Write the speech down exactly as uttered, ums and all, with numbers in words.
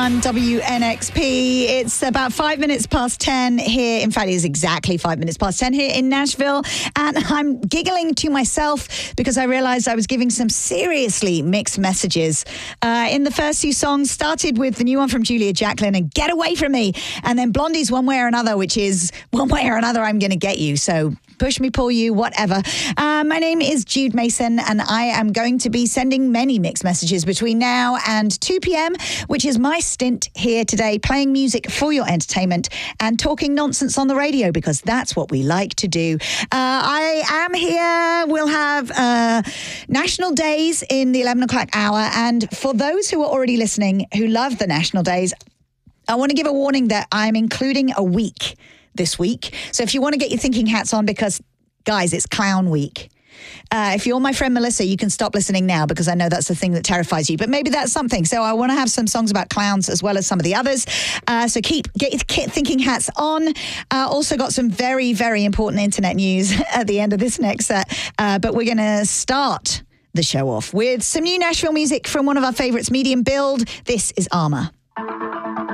On W N X P, it's about five minutes past ten here. In fact, it is exactly five minutes past ten here in Nashville. And I'm giggling to myself because I realized I was giving some seriously mixed messages. Uh, in the first few songs, started with the new one from Julia Jacklin and Get Away From Me. And then Blondie's One Way or Another, which is One Way or Another, I'm going to Get You. So push me, pull you, whatever. Uh, my name is Jude Mason, and I am going to be sending many mixed messages between now and two p.m., which is my stint here today, playing music for your entertainment and talking nonsense on the radio, because that's what we like to do. Uh, I am here. We'll have uh, National Days in the eleven o'clock hour. And for those who are already listening, who love the National Days, I want to give a warning that I'm including a week this week. So if you want to get your thinking hats on, because, guys, it's Clown Week. Uh, if you're my friend Melissa, you can stop listening now, because I know that's the thing that terrifies you. But maybe that's something. So I want to have some songs about clowns as well as some of the others. Uh, so keep get your thinking hats on. Uh, also got some very, very important internet news at the end of this next set. Uh, but we're going to start the show off with some new Nashville music from one of our favorites, Medium Build. This is Armour.